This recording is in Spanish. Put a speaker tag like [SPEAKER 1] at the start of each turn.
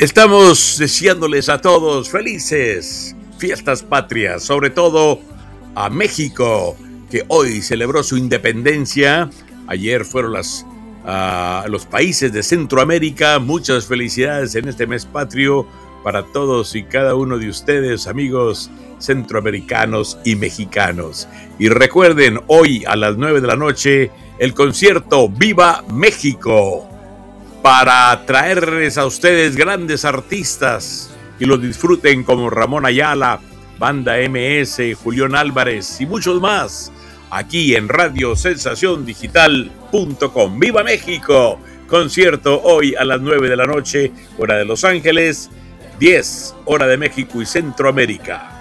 [SPEAKER 1] Estamos deseándoles a todos felices fiestas patrias, sobre todo a México, que hoy celebró su independencia. Ayer fueron los países de Centroamérica. Muchas felicidades en este mes patrio para todos y cada uno de ustedes, amigos centroamericanos y mexicanos. Y recuerden, hoy a las 9 de la noche, el concierto Viva México, para traerles a ustedes grandes artistas y los disfruten como Ramón Ayala, Banda MS, Julián Álvarez y muchos más, aquí en radiosensaciondigital.com. ¡Viva México! Concierto hoy a las 9 de la noche, hora de Los Ángeles, 10, hora de México y Centroamérica.